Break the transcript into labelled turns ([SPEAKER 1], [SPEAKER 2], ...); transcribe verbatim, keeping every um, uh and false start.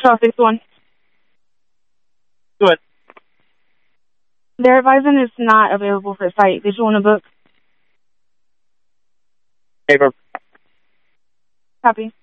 [SPEAKER 1] Michelle six one.
[SPEAKER 2] Go ahead.
[SPEAKER 1] Their advising is not available for site. Did you want to book?
[SPEAKER 2] Paper.
[SPEAKER 1] Copy.